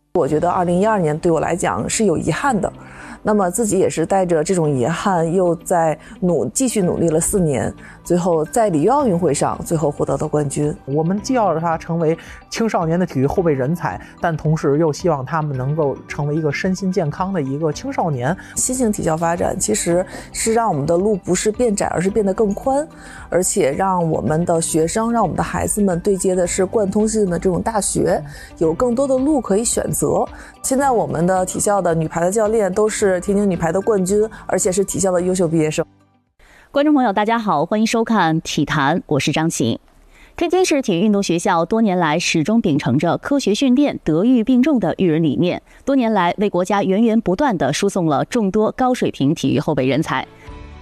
我觉得2012年对我来讲是有遗憾的，那么自己也是带着这种遗憾，又在继续努力了4年，最后在里约奥运会上最后获得了冠军。 我们既要让他成为青少年的体育后备人才，但同时又希望他们能够成为一个身心健康的一个青少年。 新型体校发展其实是让我们的路不是变窄，而是变得更宽，而且让我们的学生，让我们的孩子们对接的是贯通性的这种大学，有更多的路可以选择。现在我们的体校的女排的教练都是天津女排的冠军，而且是体校的优秀毕业生。 观众朋友大家好，欢迎收看体坛，我是张琴。天津市体育运动学校多年来始终秉承着科学训练、德育并重的育人理念，多年来为国家源源不断地输送了众多高水平体育后备人才。